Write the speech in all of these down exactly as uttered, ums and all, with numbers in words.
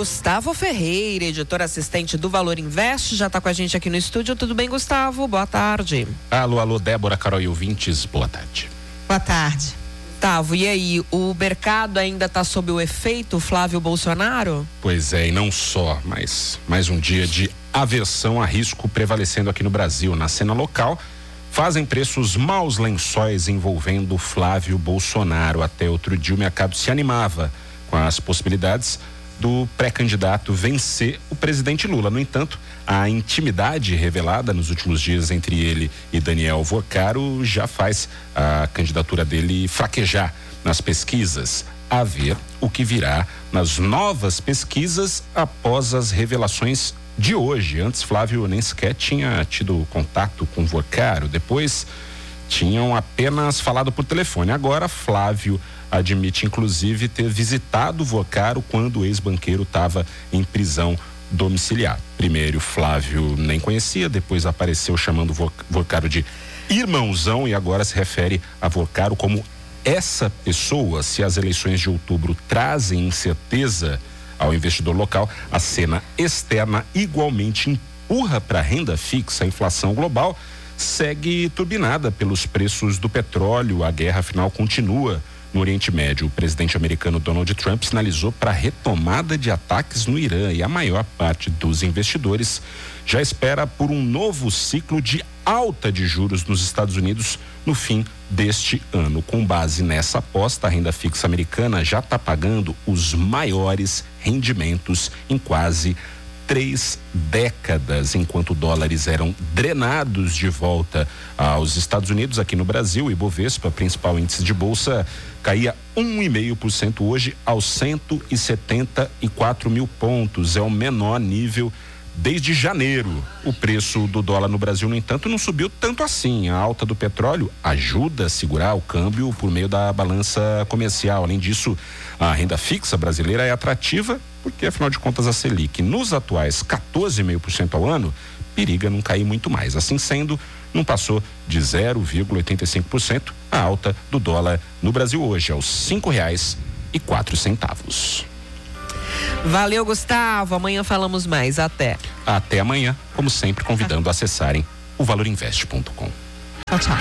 Gustavo Ferreira, editor assistente do Valor Invest, já está com a gente aqui no estúdio. Tudo bem, Gustavo? Boa tarde. Alô, alô, Débora, Carol e ouvintes, boa tarde. Boa tarde. Gustavo, e aí, o mercado ainda está sob o efeito Flávio Bolsonaro? Pois é, e não só, mas mais um dia de aversão a risco prevalecendo aqui no Brasil. Na cena local, fazem preços maus lençóis envolvendo Flávio Bolsonaro. Até outro dia o mercado se animava com as possibilidades do pré-candidato vencer o presidente Lula. No entanto, a intimidade revelada nos últimos dias entre ele e Daniel Vocaro já faz a candidatura dele fraquejar nas pesquisas. A ver o que virá nas novas pesquisas após as revelações de hoje. Antes, Flávio nem sequer tinha tido contato com Vocaro. Depois, tinham apenas falado por telefone. Agora, Flávio admite, inclusive, ter visitado Vocaro quando o ex-banqueiro estava em prisão domiciliar. Primeiro, Flávio nem conhecia, depois apareceu chamando Vocaro de irmãozão e agora se refere a Vocaro como essa pessoa. Se as eleições de outubro trazem incerteza ao investidor local, a cena externa igualmente empurra para a renda fixa. A inflação global segue turbinada pelos preços do petróleo. A guerra afinal continua no Oriente Médio. O presidente americano Donald Trump sinalizou para a retomada de ataques no Irã e a maior parte dos investidores já espera por um novo ciclo de alta de juros nos Estados Unidos no fim deste ano. Com base nessa aposta, a renda fixa americana já está pagando os maiores rendimentos em quase três décadas, enquanto dólares eram drenados de volta aos Estados Unidos. Aqui no Brasil, o Ibovespa, principal índice de bolsa, caía um vírgula cinco por cento hoje aos cento e setenta e quatro mil pontos. É o menor nível desde janeiro. O preço do dólar no Brasil, no entanto, não subiu tanto assim. A alta do petróleo ajuda a segurar o câmbio por meio da balança comercial. Além disso, a renda fixa brasileira é atrativa porque, afinal de contas, a Selic, nos atuais quatorze vírgula cinco por cento ao ano, periga não cair muito mais. Assim sendo, não passou de zero vírgula oitenta e cinco por cento a alta do dólar no Brasil hoje, aos cinco reais e quatro centavos. Valeu, Gustavo. Amanhã falamos mais. Até. Até amanhã, como sempre, convidando a acessarem o valor invest ponto com. Tchau, tchau.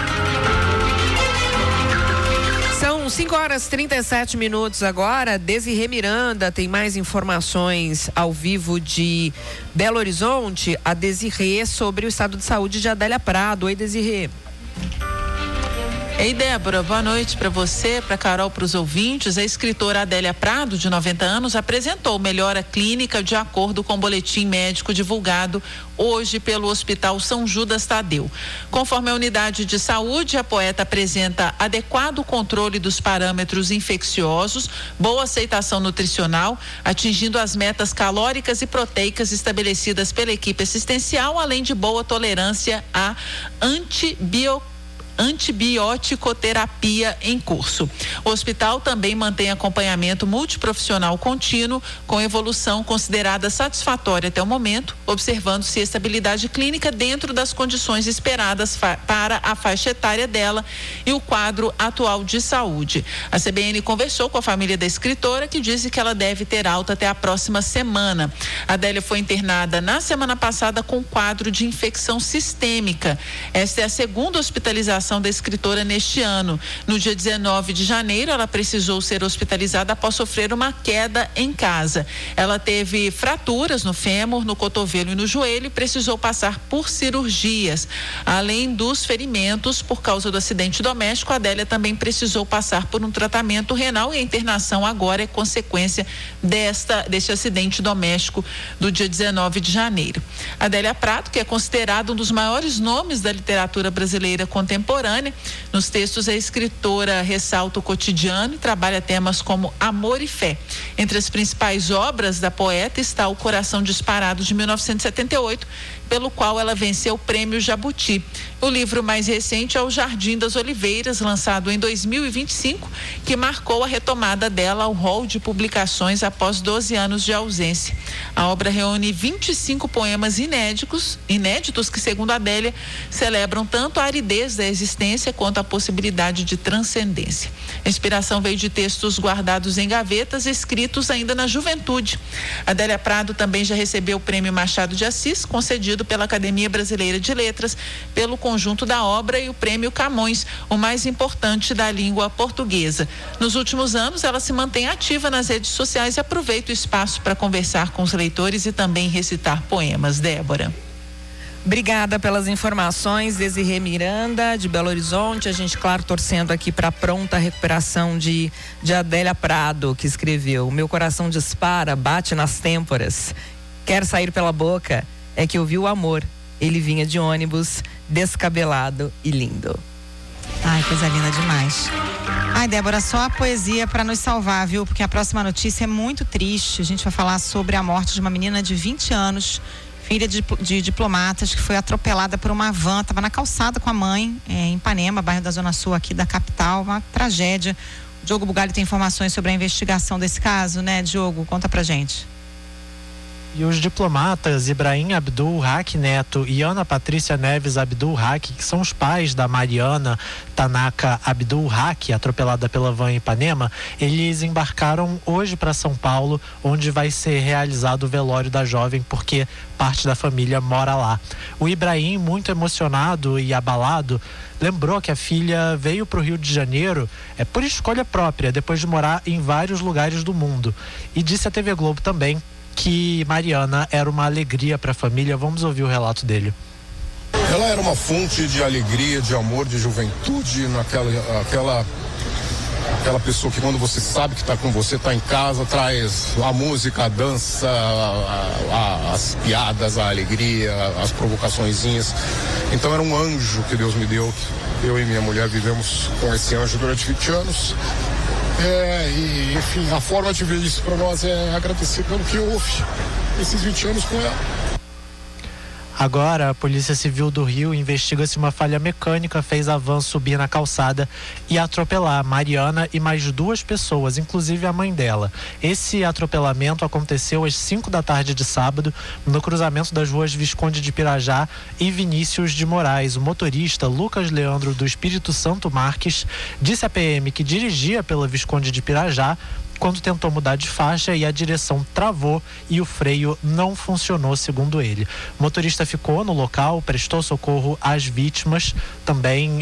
São cinco horas e trinta e sete minutos agora. Desirê Miranda tem mais informações ao vivo de Belo Horizonte. A Desirê sobre o estado de saúde de Adélia Prado. Oi, Desirê. Ei, Débora, boa noite para você, para Carol, para os ouvintes. A escritora Adélia Prado, de noventa anos, apresentou melhora clínica de acordo com o boletim médico divulgado hoje pelo Hospital São Judas Tadeu. Conforme a unidade de saúde, a poeta apresenta adequado controle dos parâmetros infecciosos, boa aceitação nutricional, atingindo as metas calóricas e proteicas estabelecidas pela equipe assistencial, além de boa tolerância a antibiotics. Antibioticoterapia em curso. O hospital também mantém acompanhamento multiprofissional contínuo com evolução considerada satisfatória até o momento, observando-se estabilidade clínica dentro das condições esperadas para a faixa etária dela e o quadro atual de saúde. A C B N conversou com a família da escritora, que disse que ela deve ter alta até a próxima semana. A Adélia foi internada na semana passada com quadro de infecção sistêmica. Esta é a segunda hospitalização da escritora neste ano. No dia dezenove de janeiro, ela precisou ser hospitalizada após sofrer uma queda em casa. Ela teve fraturas no fêmur, no cotovelo e no joelho e precisou passar por cirurgias. Além dos ferimentos por causa do acidente doméstico, a Adélia também precisou passar por um tratamento renal e a internação agora é consequência desta, deste acidente doméstico do dia dezenove de janeiro. A Adélia Prado, que é considerada um dos maiores nomes da literatura brasileira contemporânea, nos textos, a escritora ressalta o cotidiano e trabalha temas como amor e fé. Entre as principais obras da poeta está O Coração Disparado, de mil novecentos e setenta e oito, pelo qual ela venceu o Prêmio Jabuti. O livro mais recente é O Jardim das Oliveiras, lançado em dois mil e vinte e cinco, que marcou a retomada dela ao rol de publicações após doze anos de ausência. A obra reúne vinte e cinco poemas inéditos, inéditos que, segundo Adélia, celebram tanto a aridez da existência existência quanto à possibilidade de transcendência. A inspiração veio de textos guardados em gavetas, escritos ainda na juventude. Adélia Prado também já recebeu o Prêmio Machado de Assis, concedido pela Academia Brasileira de Letras, pelo conjunto da obra, e o Prêmio Camões, o mais importante da língua portuguesa. Nos últimos anos, ela se mantém ativa nas redes sociais e aproveita o espaço para conversar com os leitores e também recitar poemas. Débora. Obrigada pelas informações, Desirê Miranda, de Belo Horizonte. A gente, claro, torcendo aqui para a pronta recuperação de, de Adélia Prado, que escreveu: meu coração dispara, bate nas têmporas, quer sair pela boca, é que eu vi o amor. Ele vinha de ônibus, descabelado e lindo. Ai, coisa linda demais. Ai, Débora, só a poesia para nos salvar, viu? Porque a próxima notícia é muito triste. A gente vai falar sobre a morte de uma menina de vinte anos, filha de, de diplomatas, que foi atropelada por uma van, estava na calçada com a mãe, é, em Ipanema, bairro da Zona Sul aqui da capital, uma tragédia. O Diogo Bugalho tem informações sobre a investigação desse caso, né, Diogo? Conta pra gente. E os diplomatas Ibrahim Abdul Haq Neto e Ana Patrícia Neves Abdul Haq, que são os pais da Mariana Tanaka Abdul Haq, atropelada pela van em Ipanema, eles embarcaram hoje para São Paulo, onde vai ser realizado o velório da jovem, porque parte da família mora lá. O Ibrahim, muito emocionado e abalado, lembrou que a filha veio para o Rio de Janeiro é, por escolha própria, depois de morar em vários lugares do mundo. E disse à T V Globo também que Mariana era uma alegria para a família. Vamos ouvir o relato dele. Ela era uma fonte de alegria, de amor, de juventude, naquela, aquela, aquela pessoa que, quando você sabe que está com você, está em casa, traz a música, a dança, a, a, as piadas, a alegria, as provocaçõezinhas. Então era um anjo que Deus me deu. Eu e minha mulher vivemos com esse anjo durante vinte anos. É, e enfim, a forma de ver isso para nós é agradecer pelo que houve esses vinte anos com ela. Agora, a Polícia Civil do Rio investiga se uma falha mecânica fez a van subir na calçada e atropelar Mariana e mais duas pessoas, inclusive a mãe dela. Esse atropelamento aconteceu às cinco da tarde de sábado, no cruzamento das ruas Visconde de Pirajá e Vinícius de Moraes. O motorista Lucas Leandro do Espírito Santo Marques disse à P M que dirigia pela Visconde de Pirajá quando tentou mudar de faixa e a direção travou e o freio não funcionou, segundo ele. O motorista ficou no local, prestou socorro às vítimas, também